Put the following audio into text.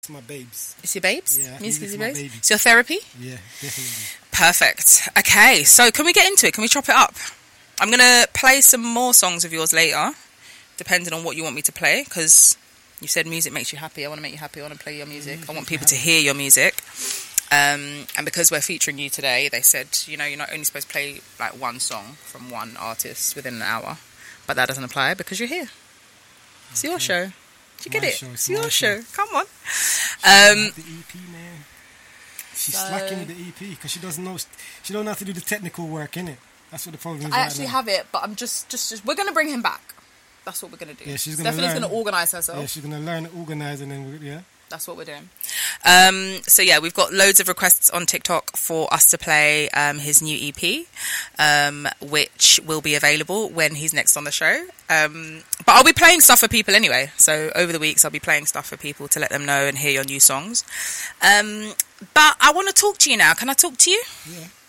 It's my babes. It's your babes? Yeah, Music is your my babes? baby. It's your therapy? Yeah, definitely. Perfect. Okay, so can we get into it? Can we chop it up? I'm going to play some more songs of yours later, depending on what you want me to play, because you said music makes you happy. I want to make you happy. I want to play your music. I want people to hear your music. And because we're featuring you today, they said, you know, you're not only supposed to play like one song from one artist within an hour, but that doesn't apply because you're here. It's your show. Did you get it? It's your show. Come on. The EP, man. She's slacking with the EP because she doesn't know. She don't know how to do the technical work, innit? That's what the problem is. I actually have it, but I'm just. We're gonna bring him back. That's what we're gonna do. Yeah, she's gonna Stephanie's gonna organise herself. Yeah, she's gonna learn to organise, and then That's what we're doing. So yeah, we've got loads of requests on TikTok for us to play his new EP, which will be available when he's next on the show. But I'll be playing stuff for people anyway. So over the weeks, I'll be playing stuff for people to let them know and hear your new songs. But I want to talk to you now. Can I talk to you? Yeah.